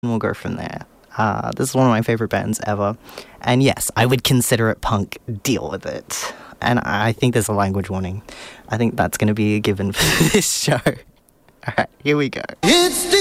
we'll go from there. This is one of my favorite bands ever. And yes, I would consider it punk. Deal with it. And I think there's a language warning. I think that's going to be a given for this show. All right, here we go. It's